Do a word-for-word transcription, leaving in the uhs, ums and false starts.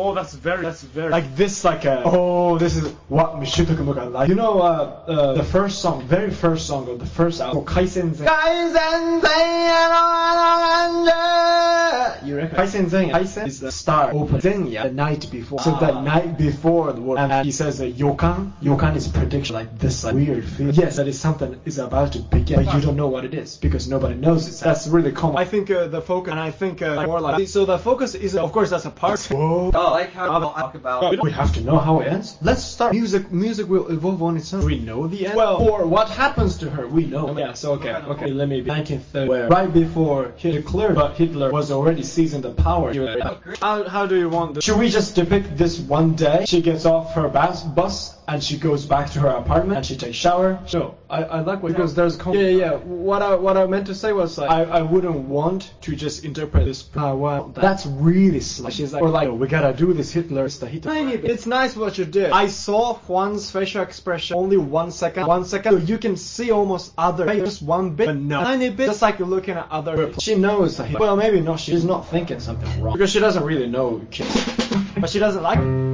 Oh, that's very, that's very... Like this, like a, oh, this is what Mishitokunoga like. You know, uh, uh, the first song, very first song of the first album, Kaisen Zen. Kaisen Zen! You reckon? Kaisen Zen, Kaisen is the star open Zenya the night before. So the night before the word, and he says uh, yokan. Yokan is prediction, like this like, weird feeling. Yes, that is something is about to begin, but you don't know what it is because nobody knows it. That's really common. I think uh, the focus, and I think uh, like, more like, so the focus is, of course, that's a part. Whoa. Oh, like how I'll talk about. We have to know how it ends. Let's start. Music, music will evolve on its own. We know the end. Well, or what happens to her, we know. Yeah. So okay, okay. Let me. nineteen thirty, where right before Hitler declared, but Hitler was already seizing the power. How, how do you want this? Should we just depict this one day? She gets off her bus, bus and she goes back to her apartment and she takes shower. No, I, I like what because there's com- yeah yeah. What I what I meant to say was like I, I wouldn't want to just interpret this. Uh, well, that's really slight. She's like, or like, oh, we gotta do this. Hitler is the Hitler. It's nice what you did. I saw Juan's facial expression only one second, one second. So you can see almost other, just one bit, but no, tiny bit. Just like you're looking at other. People. She knows that. Well, maybe not. She's not thinking something wrong because she doesn't really know kids, but she doesn't like it.